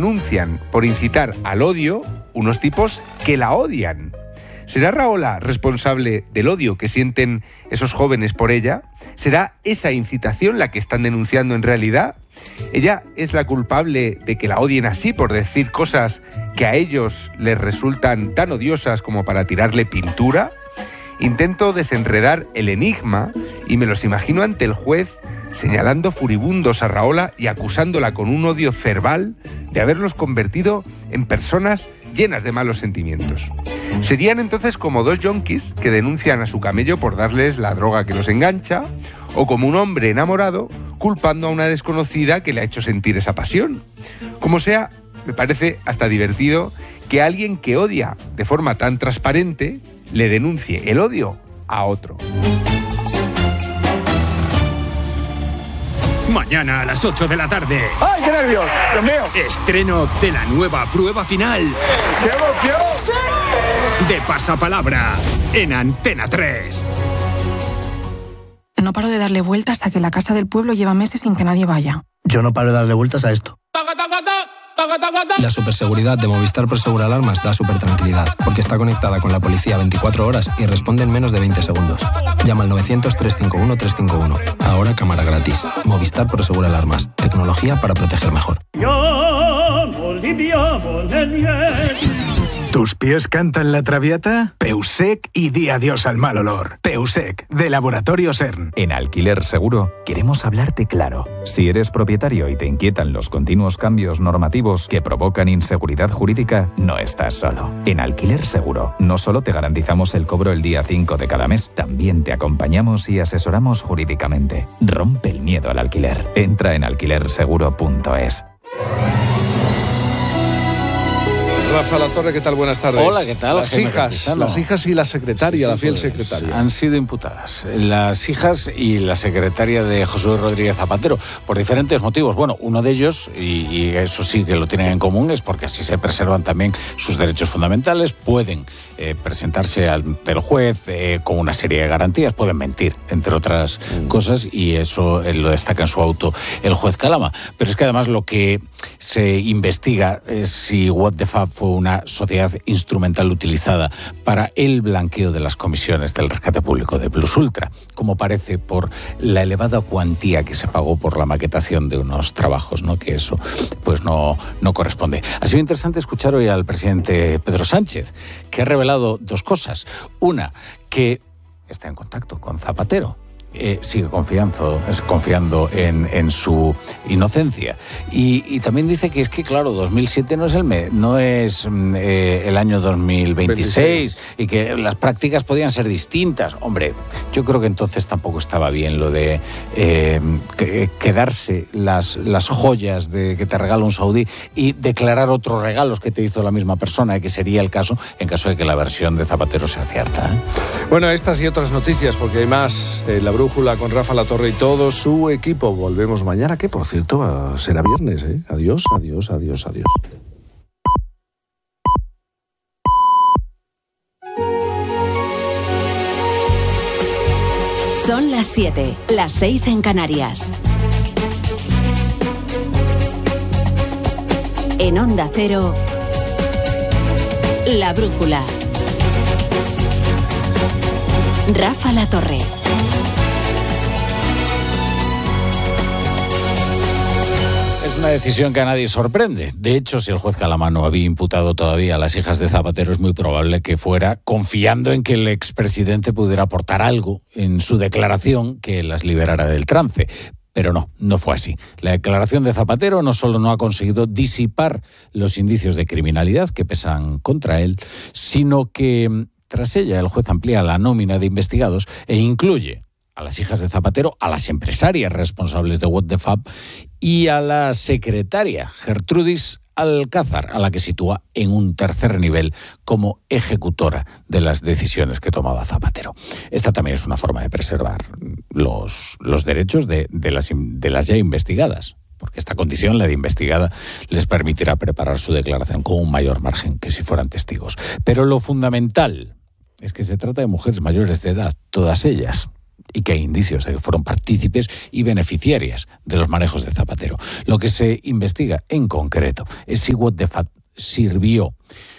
denuncian por incitar al odio unos tipos que la odian. ¿Será Rahola responsable del odio que sienten esos jóvenes por ella? ¿Será esa incitación la que están denunciando en realidad? ¿Ella es la culpable de que la odien así por decir cosas que a ellos les resultan tan odiosas como para tirarle pintura? Intento desenredar el enigma y me los imagino ante el juez señalando furibundos a Rahola y acusándola con un odio cerval de haberlos convertido en personas llenas de malos sentimientos. Serían entonces como dos yonkis que denuncian a su camello por darles la droga que los engancha, o como un hombre enamorado culpando a una desconocida que le ha hecho sentir esa pasión. Como sea, me parece hasta divertido que alguien que odia de forma tan transparente le denuncie el odio a otro. Mañana a las 8 de la tarde. ¡Ay, qué nervios! ¡Dios mío! Estreno de la nueva prueba final. ¡Qué emoción! ¡Sí! De Pasapalabra en Antena 3. No paro de darle vueltas a que la casa del pueblo lleva meses sin que nadie vaya. Yo no paro de darle vueltas a esto. La superseguridad de Movistar Prosegura Alarmas da supertranquilidad, porque está conectada con la policía 24 horas y responde en menos de 20 segundos. Llama al 900-351-351. Ahora cámara gratis. Movistar Prosegura Alarmas. Tecnología para proteger mejor. ¿Tus pies cantan la Traviata? Peusec y di adiós al mal olor. Peusec, de Laboratorio CERN. En Alquiler Seguro queremos hablarte claro. Si eres propietario y te inquietan los continuos cambios normativos que provocan inseguridad jurídica, no estás solo. En Alquiler Seguro no solo te garantizamos el cobro el día 5 de cada mes, también te acompañamos y asesoramos jurídicamente. Rompe el miedo al alquiler. Entra en alquilerseguro.es. Rafa Latorre, ¿qué tal? Buenas tardes. Hola, ¿qué tal? Las hijas y la secretaria, la fiel secretaria. Han sido imputadas las hijas y la secretaria de José Luis Rodríguez Zapatero por diferentes motivos. Bueno, uno de ellos, y eso sí que lo tienen en común, es porque así se preservan también sus derechos fundamentales, pueden presentarse ante el juez con una serie de garantías, pueden mentir, entre otras cosas, y eso lo destaca en su auto el juez Calama. Pero es que además lo que se investiga es si What the Fab fue una sociedad instrumental utilizada para el blanqueo de las comisiones del rescate público de Plus Ultra, como parece por la elevada cuantía que se pagó por la maquetación de unos trabajos, ¿no? Que eso pues no corresponde. Ha sido interesante escuchar hoy al presidente Pedro Sánchez, que ha revelado dos cosas. Una, que está en contacto con Zapatero. Sigue confiando en su inocencia y también dice que es que claro, 2007 no es el año 2026 y que las prácticas podían ser distintas. Hombre, yo creo que entonces tampoco estaba bien lo de quedarse las joyas de que te regala un saudí y declarar otros regalos que te hizo la misma persona, que sería el caso en caso de que la versión de Zapatero sea cierta. Bueno, estas y otras noticias, porque hay más. La Brújula con Rafa Latorre y todo su equipo. Volvemos mañana, que por cierto será viernes. Adiós, adiós, adiós, adiós. Son las 7, las 6 en Canarias. En Onda Cero, La Brújula. Rafa Latorre. Es una decisión que a nadie sorprende. De hecho, si el juez Calama no había imputado todavía a las hijas de Zapatero, es muy probable que fuera confiando en que el expresidente pudiera aportar algo en su declaración que las liberara del trance. Pero no fue así. La declaración de Zapatero no solo no ha conseguido disipar los indicios de criminalidad que pesan contra él, sino que tras ella el juez amplía la nómina de investigados e incluye a las hijas de Zapatero, a las empresarias responsables de What the Fab y a la secretaria Gertrudis Alcázar, a la que sitúa en un tercer nivel como ejecutora de las decisiones que tomaba Zapatero. Esta también es una forma de preservar los derechos de las ya investigadas, porque esta condición, la de investigada, les permitirá preparar su declaración con un mayor margen que si fueran testigos. Pero lo fundamental es que se trata de mujeres mayores de edad, todas ellas, y que hay indicios de que fueron partícipes y beneficiarias de los manejos de Zapatero. Lo que se investiga en concreto es si What the Fab sirvió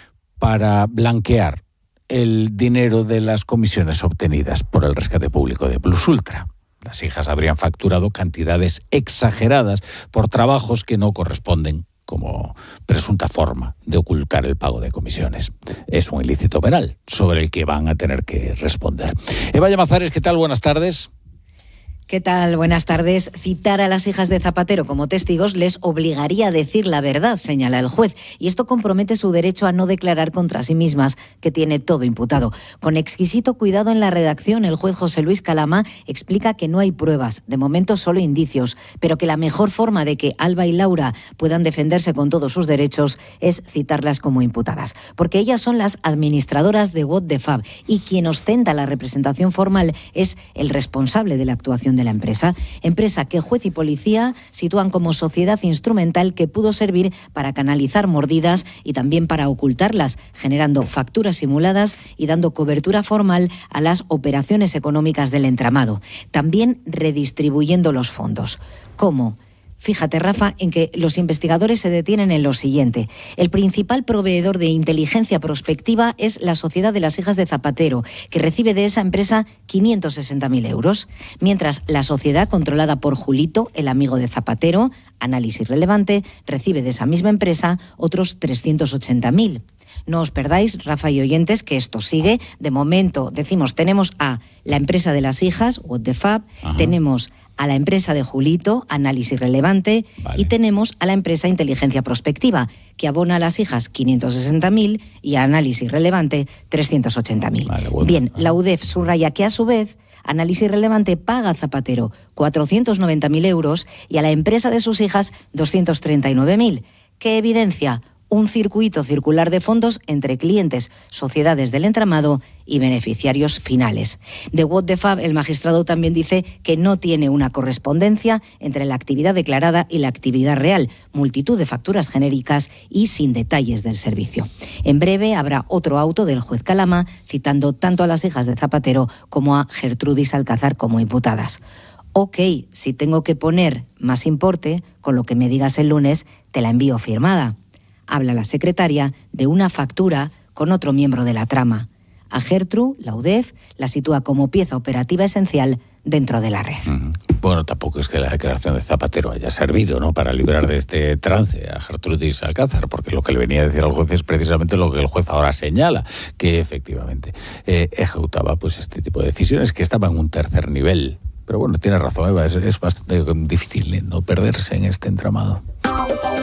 para blanquear el dinero de las comisiones obtenidas por el rescate público de Plus Ultra. Las hijas habrían facturado cantidades exageradas por trabajos que no corresponden como presunta forma de ocultar el pago de comisiones. Es un ilícito penal sobre el que van a tener que responder. Eva Llamazares, ¿qué tal? Buenas tardes. ¿Qué tal? Buenas tardes. Citar a las hijas de Zapatero como testigos les obligaría a decir la verdad, señala el juez, y esto compromete su derecho a no declarar contra sí mismas, que tiene todo imputado. Con exquisito cuidado en la redacción, el juez José Luis Calama explica que no hay pruebas, de momento solo indicios, pero que la mejor forma de que Alba y Laura puedan defenderse con todos sus derechos es citarlas como imputadas, porque ellas son las administradoras de What the Fab y quien ostenta la representación formal es el responsable de la actuación de la empresa que juez y policía sitúan como sociedad instrumental que pudo servir para canalizar mordidas y también para ocultarlas, generando facturas simuladas y dando cobertura formal a las operaciones económicas del entramado, también redistribuyendo los fondos. ¿Cómo? Fíjate, Rafa, en que los investigadores se detienen en lo siguiente. El principal proveedor de inteligencia prospectiva es la Sociedad de las Hijas de Zapatero, que recibe de esa empresa 560.000 euros, mientras la sociedad controlada por Julito, el amigo de Zapatero, Análisis Relevante, recibe de esa misma empresa otros 380.000. No os perdáis, Rafa y oyentes, que esto sigue. De momento, decimos, tenemos a la empresa de las hijas, What the Fab, tenemos a la empresa de Julito, Análisis Relevante, vale, y tenemos a la empresa Inteligencia Prospectiva, que abona a las hijas 560.000 y a Análisis Relevante 380.000. Vale, bueno. Bien, la UDEF subraya que a su vez Análisis Relevante paga a Zapatero 490.000 euros y a la empresa de sus hijas 239.000. ¿Qué evidencia? Un circuito circular de fondos entre clientes, sociedades del entramado y beneficiarios finales. De What the Fab, el magistrado también dice que no tiene una correspondencia entre la actividad declarada y la actividad real, multitud de facturas genéricas y sin detalles del servicio. En breve habrá otro auto del juez Calama citando tanto a las hijas de Zapatero como a Gertrudis Alcázar como imputadas. Ok, si tengo que poner más importe, con lo que me digas el lunes, te la envío firmada. Habla la secretaria de una factura con otro miembro de la trama. A Gertrude, la UDEF, la sitúa como pieza operativa esencial dentro de la red. Bueno, tampoco es que la declaración de Zapatero haya servido, ¿no?, para librar de este trance a Gertrudis Alcázar, porque lo que le venía a decir al juez es precisamente lo que el juez ahora señala, que efectivamente ejecutaba pues este tipo de decisiones, que estaba en un tercer nivel. Pero bueno, tiene razón Eva, es bastante difícil no perderse en este entramado.